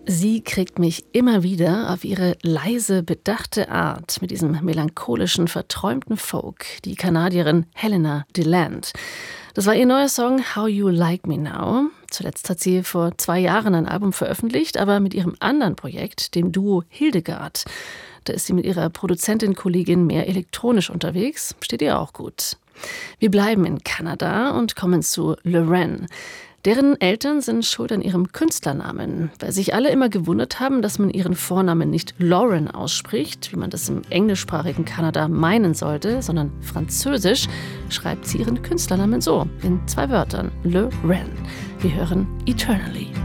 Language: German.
Sie kriegt mich immer wieder auf ihre leise, bedachte Art mit diesem melancholischen, verträumten Folk, die Kanadierin Helena DeLand. Das war ihr neuer Song How You Like Me Now. Zuletzt hat sie vor 2 Jahren ein Album veröffentlicht, aber mit ihrem anderen Projekt, dem Duo Hildegard. Da ist sie mit ihrer Produzentin-Kollegin mehr elektronisch unterwegs, steht ihr auch gut. Wir bleiben in Kanada und kommen zu Loren. Deren Eltern sind schuld an ihrem Künstlernamen, weil sich alle immer gewundert haben, dass man ihren Vornamen nicht Lauren ausspricht, wie man das im englischsprachigen Kanada meinen sollte, sondern französisch schreibt sie ihren Künstlernamen so, in 2 Wörtern, Loren. Wir hören Eternally.